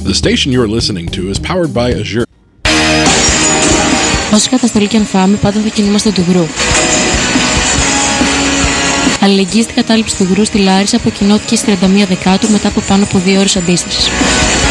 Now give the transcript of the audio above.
The station you're listening to is powered by Azure. Όση καταστολή και αν φάμε, πάντα θα κινούμαστε του γρου. Αλληλεγγύη στην κατάληψη του γρου στη Λάρισα αποκοινώθηκε στις 31 Δεκάτου μετά από πάνω από 2 ώρες αντίστασης.